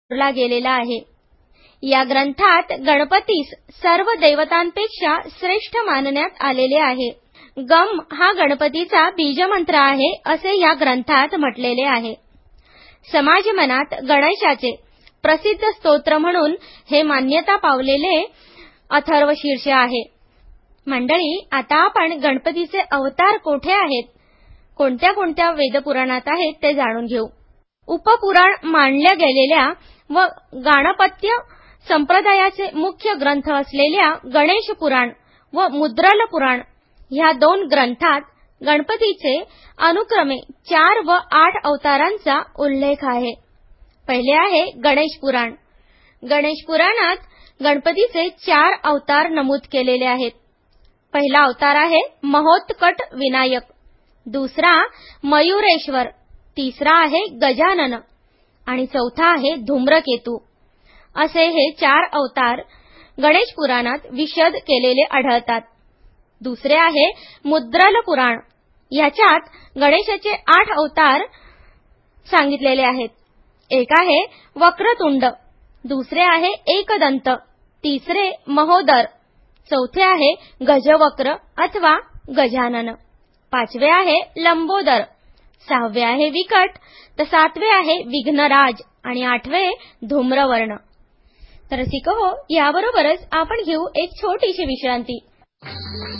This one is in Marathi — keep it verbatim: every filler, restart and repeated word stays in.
ला गेलेला आहे. या ग्रंथात गणपतीस सर्व देवतांपेक्षा श्रेष्ठ मानण्यात आलेले आहे. गम हा गणपतीचा बीजमंत्र आहे असे या ग्रंथात म्हटलेले आहे. समाजमनात गणेशाचे प्रसिद्ध स्तोत्र म्हणून हे मान्यता पावलेले अथर्वशीर्ष आहे. मंडळी, आता आपण गणपतीचे अवतार कोठे आहेत, कोणत्या कोणत्या वेदपुराणात आहेत ते जाणून घेऊ. उपपुराण मानल्या गेलेल्या व गाणपत्य संप्रदायाचे मुख्य ग्रंथ असलेल्या गणेश पुराण व मुद्रल पुराण ह्या दोन ग्रंथात गणपतीचे अनुक्रमे चार व आठ अवतारांचा उल्लेख आहे. पहिले आहे गणेश पुराण. गणेश पुराणात गणपतीचे चार अवतार नमूद केलेले आहेत. पहिला अवतार आहे महोत्कट विनायक, दुसरा मयुरेश्वर, तिसरा आहे गजानन आणि चौथा आहे धूम्रकेतू. असे हे चार अवतार गणेश पुराणात विशद केलेले आढळतात. दुसरे आहे मुद्रल पुराण. याच्यात गणेशाचे आठ अवतार सांगितलेले आहेत. एक आहे वक्रतुंड, दुसरे आहे एकदंत, तिसरे महोदर, चौथे आहे गजवक्र अथवा गजानन, पाचवे आहे लंबोदर, सहावे आहे विकट, तर सातवे आहे विघ्नराज आणि आठवे धूम्रवर्ण. तर रसिको, याबरोबरच आपण घेऊ एक छोटीशी विश्रांती.